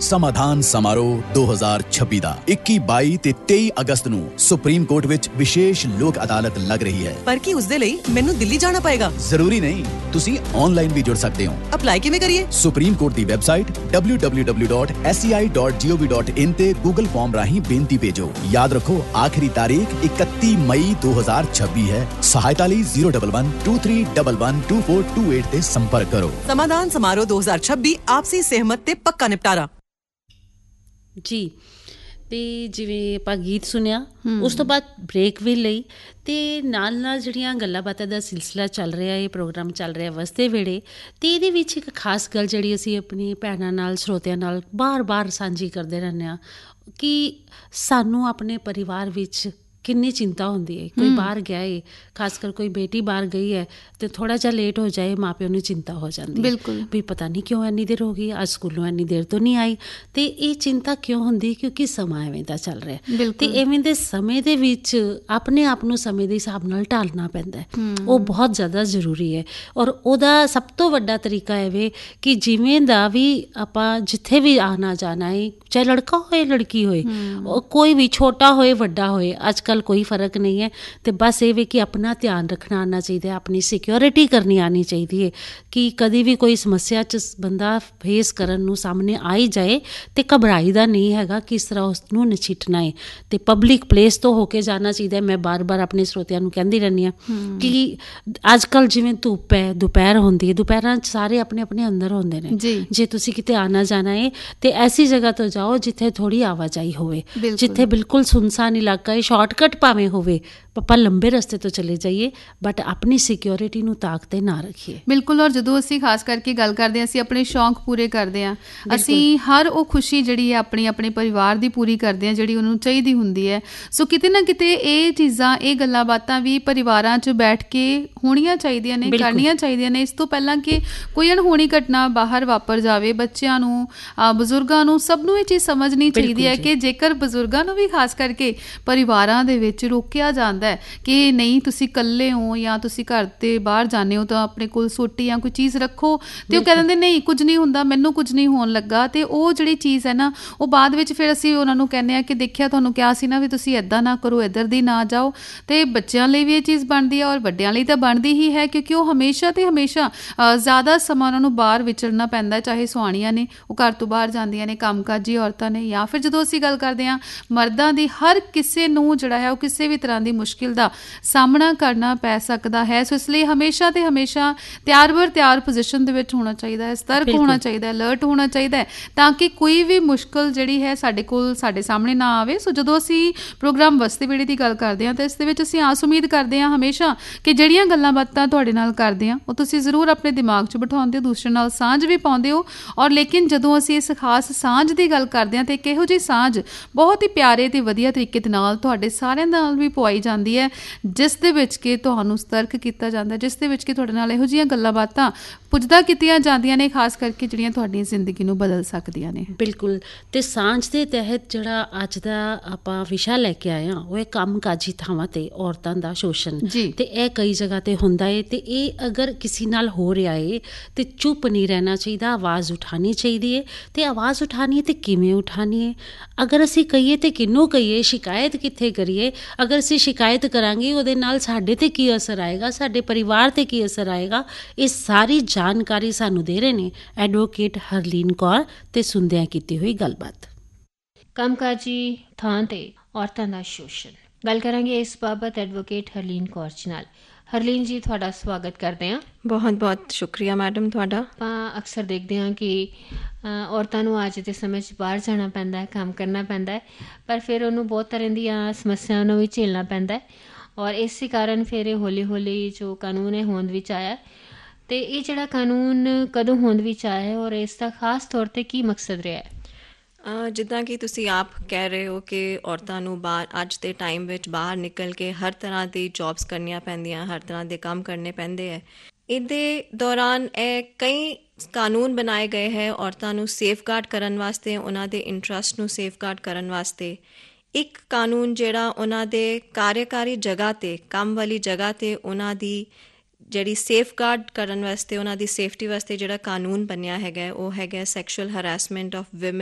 ਸਮਾਧਾਨ ਸਮਾਰੋਹ 2026 ਦਾ 21, 22 ਤੇ 23 ਅਗਸਤ ਨੂੰ ਸੁਪਰੀਮ ਕੋਰਟ ਵਿੱਚ ਵਿਸ਼ੇਸ਼ ਲੋਕ ਅਦਾਲਤ ਲੱਗ ਰਹੀ ਹੈ। ਪਰ ਕੀ ਉਸ ਦੇ ਲਈ ਮੈਨੂੰ ਦਿੱਲੀ ਜਾਣਾ ਪਏਗਾ? ਜ਼ਰੂਰੀ ਨਹੀਂ, ਤੁਸੀਂ ਆਨਲਾਈਨ ਵੀ ਜੁੜ ਸਕਦੇ ਹੋ। ਅਪਲਾਈ ਕਿਵੇਂ ਕਰੀਏ? ਸੁਪਰੀਮ ਕੋਰਟ ਦੀ ਵੈਬਸਾਈਟ www.sei.gov.in ਤੇ ਗੂਗਲ ਫਾਰਮ ਰਾਹੀਂ ਬੇਨਤੀ ਭੇਜੋ। ਯਾਦ ਰੱਖੋ, ਆਖਰੀ ਤਾਰੀਖ 31 ਮਈ 2026 ਹੈ। ਸਹਾਇਤਾ ਲਈ 01123112428 ਤੇ ਸੰਪਰਕ ਕਰੋ। ਸਮਾਧਾਨ ਸਮਾਰੋਹ 2026 ਆਪਸੀ ਸਹਿਮਤ ਤੇ ਪੱਕਾ ਨਿਪਟਾਰਾ ਜੀ। ਤੇ ਜਿਵੇਂ ਆਪਾਂ ਗੀਤ ਸੁਣਿਆ, ਉਸ ਤੋਂ ਬਾਅਦ ਬ੍ਰੇਕ ਵੀ ਲਈ ਤੇ ਨਾਲ ਜਿਹੜੀਆਂ ਗੱਲਾਂ ਬਾਤਾਂ ਦਾ ਸਿਲਸਿਲਾ ਚੱਲ ਰਿਹਾ, ਇਹ ਪ੍ਰੋਗਰਾਮ ਚੱਲ ਰਿਹਾ ਵਸਦੇ ਵੇੜੇ, ਤੇ ਇਹਦੇ ਵਿੱਚ ਇੱਕ ਖਾਸ ਗੱਲ ਜਿਹੜੀ ਅਸੀਂ ਆਪਣੀ ਭੈਣਾਂ ਨਾਲ, ਸਰੋਤਿਆਂ ਨਾਲ ਬਾਰ-ਬਾਰ ਸਾਂਝੀ ਕਰਦੇ ਰਹਿੰਦੇ ਹਾਂ ਕਿ ਸਾਨੂੰ ਆਪਣੇ ਪਰਿਵਾਰ ਵਿੱਚ ਕਿੰਨੀ ਚਿੰਤਾ ਹੁੰਦੀ ਹੈ। ਕੋਈ ਬਾਹਰ ਗਿਆ ਹੈ, ਖਾਸ ਕਰ ਕੋਈ ਬੇਟੀ ਬਾਹਰ ਗਈ ਹੈ ਤੇ ਥੋੜ੍ਹਾ ਜਿਹਾ ਲੇਟ ਹੋ ਜਾਏ, ਮਾਂ ਪਿਓ ਨੂੰ ਚਿੰਤਾ ਹੋ ਜਾਂਦੀ ਬਿਲਕੁਲ ਵੀ ਪਤਾ ਨਹੀਂ ਕਿਉਂ ਇੰਨੀ ਦੇਰ ਹੋ ਗਈ, ਅੱਜ ਸਕੂਲੋਂ ਇੰਨੀ ਦੇਰ ਤੋਂ ਨਹੀਂ ਆਈ। ਤੇ ਇਹ ਚਿੰਤਾ ਕਿਉਂ ਹੁੰਦੀ? ਕਿਉਂਕਿ ਸਮਾਂ ਐਵੇਂ ਦਾ ਚੱਲ ਰਿਹਾ ਤੇ ਐਵੇਂ ਦੇ ਸਮੇਂ ਦੇ ਵਿੱਚ ਆਪਣੇ ਆਪ ਨੂੰ ਸਮੇਂ ਦੇ ਹਿਸਾਬ ਨਾਲ ਢਾਲਣਾ ਪੈਂਦਾ। ਉਹ ਬਹੁਤ ਜ਼ਿਆਦਾ ਜ਼ਰੂਰੀ ਹੈ। ਔਰ ਉਹਦਾ ਸਭ ਤੋਂ ਵੱਡਾ ਤਰੀਕਾ ਐਵੇਂ ਕਿ ਜਿਵੇਂ ਦਾ ਵੀ ਆਪਾਂ ਜਿੱਥੇ ਵੀ ਆਉਣਾ ਜਾਣਾ ਹੈ, ਚਾਹੇ ਲੜਕਾ ਹੋਏ ਲੜਕੀ ਹੋਏ, ਕੋਈ ਵੀ ਛੋਟਾ ਹੋਏ ਵੱਡਾ ਹੋਏ, ਅੱਜ ਕੱਲ੍ਹ ਕੋਈ ਫਰਕ ਨਹੀਂ ਹੈ। ਤੇ ਬਸ ਇਹ ਵੀ ਕਿ ਆਪਣਾ ਧਿਆਨ ਰੱਖਣਾ ਆਉਣਾ ਚਾਹੀਦਾ, ਆਪਣੀ ਸਿਕਿਉਰਿਟੀ ਕਰਨੀ ਆਉਣੀ ਚਾਹੀਦੀ ਹੈ ਕਿ ਕਦੀ ਵੀ ਕੋਈ ਸਮੱਸਿਆ 'ਚ ਬੰਦਾ ਫੇਸ ਕਰਨ ਨੂੰ ਸਾਹਮਣੇ ਆ ਹੀ ਜਾਏ ਤੇ ਘਬਰਾਈ ਦਾ ਨਹੀਂ ਹੈਗਾ, ਕਿਸ ਤਰ੍ਹਾਂ ਉਸ ਨੂੰ ਨਛਿੱਟਣਾ ਹੈ। ਤੇ ਪਬਲਿਕ ਪਲੇਸ ਤੋਂ ਹੋ ਕੇ ਜਾਣਾ ਚਾਹੀਦਾ। ਮੈਂ ਬਾਰ-ਬਾਰ ਆਪਣੇ ਸਰੋਤਿਆਂ ਨੂੰ ਕਹਿੰਦੀ ਰਹਿੰਦੀ ਹਾਂ ਕਿ ਅੱਜ ਕੱਲ੍ਹ ਜਿਵੇਂ ਧੁੱਪ ਹੈ, ਦੁਪਹਿਰ ਹੁੰਦੀ ਹੈ, ਦੁਪਹਿਰਾਂ 'ਚ ਸਾਰੇ ਆਪਣੇ ਆਪਣੇ ਅੰਦਰ ਹੁੰਦੇ ਨੇ। ਜੇ ਤੁਸੀਂ ਕਿਤੇ ਆਉਣਾ ਜਾਣਾ ਹੈ ਤੇ ਐਸੀ ਜਗ੍ਹਾ ਤੋਂ ਜਾਓ ਜਿੱਥੇ ਥੋੜ੍ਹੀ ਆਵਾਜਾਈ ਹੋਵੇ, ਜਿੱਥੇ ਬਿਲਕੁਲ ਸੁਨਸਾਨ ਇਲਾਕਾ ਹੈ, ਸ਼ਾਰਟਕਟ ਭਾਵੇਂ ਹੋਵੇ, ਆਪਾਂ ਲੰਬੇ ਰਸਤੇ ਤੋਂ ਚਲੇ ਜਾਈਏ, ਬਟ ਆਪਣੀ ਸਿਕਿਉਰਿਟੀ ਨੂੰ ਤਾਕ ਤੇ ਨਾ ਰੱਖੀਏ। ਬਿਲਕੁਲ। ਔਰ ਜਦੋਂ ਅਸੀਂ ਖਾਸ ਕਰਕੇ ਗੱਲ ਕਰਦੇ ਹਾਂ, ਅਸੀਂ ਆਪਣੇ ਸ਼ੌਂਕ ਪੂਰੇ ਕਰਦੇ ਹਾਂ, ਅਸੀਂ ਹਰ ਉਹ ਖੁਸ਼ੀ ਜਿਹੜੀ ਹੈ ਆਪਣੀ ਆਪਣੇ ਪਰਿਵਾਰ ਦੀ ਪੂਰੀ ਕਰਦੇ ਹਾਂ ਜਿਹੜੀ ਉਹਨੂੰ ਚਾਹੀਦੀ ਹੁੰਦੀ ਹੈ। ਸੋ ਕਿਤੇ ਨਾ ਕਿਤੇ ਇਹ ਚੀਜ਼ਾਂ, ਇਹ ਗੱਲਾਂ ਬਾਤਾਂ ਵੀ ਪਰਿਵਾਰਾਂ 'ਚ ਬੈਠ ਕੇ ਹੋਣੀਆਂ ਚਾਹੀਦੀਆਂ ਨੇ, ਕਰਨੀਆਂ ਚਾਹੀਦੀਆਂ ਨੇ, ਇਸ ਤੋਂ ਪਹਿਲਾਂ ਕਿ ਕੋਈ ਅਣਹੋਣੀ ਘਟਨਾ ਬਾਹਰ ਵਾਪਰ ਜਾਵੇ। ਬੱਚਿਆਂ ਨੂੰ, ਬਜ਼ੁਰਗਾਂ ਨੂੰ, ਸਭ ਨੂੰ ਇਹ ਚੀਜ਼ ਸਮਝਣੀ ਚਾਹੀਦੀ ਹੈ ਕਿ ਜੇਕਰ ਬਜ਼ੁਰਗਾਂ ਨੂੰ ਵੀ ਖਾਸ ਕਰਕੇ ਪਰਿਵਾਰਾਂ ਦੇ ਵਿੱਚ ਰੋਕਿਆ ਜਾਂਦਾ ਕਿ ਨਹੀਂ ਤੁਸੀਂ ਇਕੱਲੇ ਹੋ ਜਾਂ ਤੁਸੀਂ ਘਰ ਦੇ ਬਾਹਰ ਜਾਂਦੇ ਹੋ ਤਾਂ ਆਪਣੇ ਕੋਲ ਸੋਟੀ ਜਾਂ ਕੋਈ ਚੀਜ਼ ਰੱਖੋ, ਤੇ ਉਹ ਕਹਿ ਦਿੰਦੇ ਨਹੀਂ ਕੁਝ ਨਹੀਂ ਹੁੰਦਾ, ਮੈਨੂੰ ਕੁਝ ਨਹੀਂ ਹੋਣ ਲੱਗਾ। ਤੇ ਉਹ ਜਿਹੜੀ ਚੀਜ਼ ਹੈ ਨਾ, ਉਹ ਬਾਅਦ ਵਿੱਚ ਫਿਰ ਅਸੀਂ ਉਹਨਾਂ ਨੂੰ ਕਹਿੰਦੇ ਹਾਂ ਕਿ ਦੇਖਿਆ ਤੁਹਾਨੂੰ ਕਿਹਾ ਸੀ ਨਾ ਵੀ ਤੁਸੀਂ ਇੱਦਾਂ ਨਾ ਕਰੋ, ਇੱਧਰ ਦੀ ਨਾ ਜਾਓ। ਤੇ ਬੱਚਿਆਂ ਲਈ ਵੀ ਇਹ ਚੀਜ਼ ਬਣਦੀ ਹੈ ਔਰ ਵੱਡਿਆਂ ਲਈ ਤਾਂ ਬਣਦੀ ਹੀ ਹੈ, ਕਿਉਂਕਿ ਉਹ ਹਮੇਸ਼ਾ ਤੇ ਹਮੇਸ਼ਾ ਜ਼ਿਆਦਾ ਸਮਾਂ ਉਹਨਾਂ ਨੂੰ ਬਾਹਰ ਵਿਚਰਨਾ ਪੈਂਦਾ, ਚਾਹੇ ਸੁਹਾਣੀਆਂ ਨੇ, ਉਹ ਘਰ ਤੋਂ ਬਾਹਰ ਜਾਂਦੀਆਂ ਨੇ, ਕੰਮਕਾਜੀ ਔਰਤਾਂ ਨੇ, ਜਾਂ ਫਿਰ ਜਦੋਂ ਅਸੀਂ ਗੱਲ ਕਰਦੇ ਹਾਂ ਮਰਦਾਂ ਦੀ, ਹਰ ਕਿਸੇ ਨੂੰ ਜਿਹੜਾ ਹੈ ਉਹ ਕਿਸੇ ਵੀ ਤਰ੍ਹਾਂ ਦੀ ਮੁਸ਼ਕਿਲ ਦਾ ਸਾਹਮਣਾ ਕਰਨਾ ਪੈ ਸਕਦਾ ਹੈ। ਸੋ ਇਸ ਲਈ ਹਮੇਸ਼ਾ ਤੇ ਹਮੇਸ਼ਾ ਤਿਆਰ ਪੋਜੀਸ਼ਨ ਦੇ ਵਿੱਚ ਹੋਣਾ ਚਾਹੀਦਾ ਹੈ, ਸਤਰਕ ਹੋਣਾ ਚਾਹੀਦਾ ਹੈ, ਅਲਰਟ ਹੋਣਾ ਚਾਹੀਦਾ ਹੈ, ਤਾਂ ਕਿ ਕੋਈ ਵੀ ਮੁਸ਼ਕਿਲ ਜਿਹੜੀ ਹੈ ਸਾਡੇ ਸਾਹਮਣੇ ਨਾ ਆਵੇ। ਸੋ ਜਦੋਂ ਅਸੀਂ ਪ੍ਰੋਗਰਾਮ ਵਸਦੇ ਵੇੜੇ ਦੀ ਗੱਲ ਕਰਦੇ ਹਾਂ ਤਾਂ ਇਸ ਦੇ ਵਿੱਚ ਅਸੀਂ ਆਸ ਉਮੀਦ ਕਰਦੇ ਹਾਂ ਹਮੇਸ਼ਾ ਕਿ ਜਿਹੜੀਆਂ ਗੱਲਾਂ ਬਾਤਾਂ ਤੁਹਾਡੇ ਨਾਲ ਕਰਦੇ ਹਾਂ ਉਹ ਤੁਸੀਂ ਜ਼ਰੂਰ ਆਪਣੇ ਦਿਮਾਗ 'ਚ ਬਿਠਾਉਂਦੇ ਹੋ, ਦੂਸਰੇ ਨਾਲ ਸਾਂਝ ਵੀ ਪਾਉਂਦੇ ਹੋ। ਔਰ ਲੇਕਿਨ ਜਦੋਂ ਅਸੀਂ ਇਸ ਖਾਸ ਸਾਂਝ ਦੀ ਗੱਲ ਕਰਦੇ ਹਾਂ ਤਾਂ ਇੱਕ ਇਹੋ ਜਿਹੀ ਸਾਂਝ ਬਹੁਤ ਹੀ ਪਿਆਰੇ ਤੇ ਵਧੀਆ ਤਰੀਕੇ ਦੇ ਨਾਲ ਤੁਹਾਡੇ ਸਾਰਿਆਂ ਨਾਲ ਵੀ ਪਵਾਈ ਜਾਂਦੀ ਹੈ, ਜਿਸ ਦੇ ਵਿੱਚ ਕਿ ਤੁਹਾਨੂੰ ਸਤਰਕ ਕੀਤਾ ਜਾਂਦਾ, ਜਿਸ ਦੇ ਵਿੱਚ ਕਿ ਤੁਹਾਡੇ ਨਾਲ ਇਹੋ ਜਿਹੀਆਂ ਗੱਲਾਂ ਬਾਤਾਂ ਪੁੱਜਦਾ ਕੀਤੀਆਂ ਜਾਂਦੀਆਂ ਨੇ, ਖਾਸ ਕਰਕੇ ਜਿਹੜੀਆਂ ਤੁਹਾਡੀ ਜ਼ਿੰਦਗੀ ਨੂੰ ਬਦਲ ਸਕਦੀਆਂ ਨੇ। ਬਿਲਕੁਲ। ਤੇ ਸਾਂਝ ਦੇ ਤਹਿਤ ਜਿਹੜਾ ਅੱਜ ਦਾ ਆਪਾਂ ਵਿਸ਼ਾ ਲੈ ਕੇ ਆਏ ਹਾਂ ਉਹ ਹੈ ਕੰਮਕਾਜੀ ਥਾਵਾਂ ਤੇ ਔਰਤਾਂ ਦਾ ਸ਼ੋਸ਼ਣ। ਤੇ ਇਹ ਕਈ ਜਗ੍ਹਾ ਤੇ ਹੁੰਦਾ ਹੈ ਤੇ ਇਹ ਅਗਰ ਕਿਸੇ ਨਾਲ ਹੋ ਰਿਹਾ ਹੈ ਤੇ ਚੁੱਪ ਨਹੀਂ ਰਹਿਣਾ ਚਾਹੀਦਾ, ਆਵਾਜ਼ ਉਠਾਉਣੀ ਚਾਹੀਦੀ ਹੈ। ਤੇ ਆਵਾਜ਼ ਉਠਾਉਣੀ ਹੈ ਤੇ ਕਿਵੇਂ ਉਠਾਉਣੀ ਹੈ? ਅਗਰ ਅਸੀਂ ਕਹੀਏ ਤੇ ਕਿਹਨੂੰ ਕਹੀਏ, ਸ਼ਿਕਾਇਤ ਕਿੱਥੇ ਕਰੀਏ? ਅਗਰ ਅਸੀਂ ਸ਼ਿਕਾਇਤ ਕਰਾਂਗੇ ਉਹਦੇ ਨਾਲ ਸਾਡੇ ਤੇ ਕੀ ਅਸਰ ਆਏਗਾ, ਸਾਡੇ ਪਰਿਵਾਰ ਤੇ ਕੀ ਅਸਰ ਆਏਗਾ, ਇਹ ਸਾਰੀ ਜਾਣਕਾਰੀ ਸਾਨੂੰ ਦੇ ਰਹੇ ਨੇ ਐਡਵੋਕੇਟ ਹਰਲੀਨ ਕੌਰ, ਤੇ ਸੁਣਦਿਆਂ ਕੀਤੀ ਹੋਈ ਗੱਲਬਾਤ। ਕੰਮਕਾਜੀ ਥਾਂ ਤੇ ਔਰਤਾਂ ਦਾ ਸ਼ੋਸ਼ਣ, ਗੱਲ ਕਰਾਂਗੇ ਇਸ ਬਾਬਤ ਐਡਵੋਕੇਟ ਹਰਲੀਨ ਕੌਰ ਜੀ ਨਾਲ। ਹਰਲੀਨ ਜੀ, ਤੁਹਾਡਾ ਸਵਾਗਤ ਕਰਦੇ ਹਾਂ। ਬਹੁਤ ਬਹੁਤ ਸ਼ੁਕਰੀਆ ਮੈਡਮ ਤੁਹਾਡਾ। ਆਪਾਂ ਅਕਸਰ ਦੇਖਦੇ ਹਾਂ ਕਿ ਔਰਤਾਂ ਨੂੰ ਅੱਜ ਦੇ ਸਮੇਂ 'ਚ ਬਾਹਰ ਜਾਣਾ ਪੈਂਦਾ ਹੈ, ਕੰਮ ਕਰਨਾ ਪੈਂਦਾ ਹੈ, ਪਰ ਫਿਰ ਉਹਨੂੰ ਬਹੁਤ ਤਰ੍ਹਾਂ ਦੀਆਂ ਸਮੱਸਿਆਵਾਂ ਨੂੰ ਵੀ ਝੇਲਣਾ ਪੈਂਦਾ ਹੈ। ਔਰ ਇਸੇ ਕਾਰਨ ਫਿਰ ਇਹ ਹੌਲੀ ਹੌਲੀ ਜੋ ਕਾਨੂੰਨ ਹੈ ਹੋਂਦ ਵਿੱਚ ਆਇਆ। ਅਤੇ ਇਹ ਜਿਹੜਾ ਕਾਨੂੰਨ ਕਦੋਂ ਹੋਂਦ ਵਿੱਚ ਆਇਆ ਹੈ ਔਰ ਇਸ ਦਾ ਖਾਸ ਤੌਰ 'ਤੇ ਕੀ ਮਕਸਦ ਰਿਹਾ ਹੈ? ਜਿੱਦਾਂ ਕਿ ਤੁਸੀਂ ਆਪ ਕਹਿ ਰਹੇ ਹੋ ਕਿ ਔਰਤਾਂ ਨੂੰ ਬਾਹਰ ਅੱਜ ਦੇ ਟਾਈਮ ਵਿੱਚ ਬਾਹਰ ਨਿਕਲ ਕੇ ਹਰ ਤਰ੍ਹਾਂ ਦੀ ਜੋਬਸ ਕਰਨੀਆਂ ਪੈਂਦੀਆਂ, ਹਰ ਤਰ੍ਹਾਂ ਦੇ ਕੰਮ ਕਰਨੇ ਪੈਂਦੇ ਹੈ। ਇਹਦੇ ਦੌਰਾਨ ਇਹ ਕਈ ਕਾਨੂੰਨ ਬਣਾਏ ਗਏ ਹੈ ਔਰਤਾਂ ਨੂੰ ਸੇਫਗਾਰਡ ਕਰਨ ਵਾਸਤੇ, ਉਹਨਾਂ ਦੇ ਇੰਟਰਸਟ ਨੂੰ ਸੇਫਗਾਰਡ ਕਰਨ ਵਾਸਤੇ। ਇੱਕ ਕਾਨੂੰਨ ਜਿਹੜਾ ਉਹਨਾਂ ਦੇ ਕਾਰਜਕਾਰੀ ਜਗ੍ਹਾ 'ਤੇ, ਕੰਮ ਵਾਲੀ ਜਗ੍ਹਾ 'ਤੇ ਉਹਨਾਂ ਦੀ ਜਿਹੜੀ ਸੇਫਗਾਰਡ ਕਰਨ ਵਾਸਤੇ, ਉਹਨਾਂ ਦੀ ਸੇਫਟੀ ਵਾਸਤੇ ਜਿਹੜਾ ਕਾਨੂੰਨ ਬਣਿਆ ਹੈਗਾ ਉਹ ਹੈਗਾ ਸੈਕਸ਼ੂਅਲ ਹਰਾਸਮੈਂਟ ਆਫ ਵਿਮਨ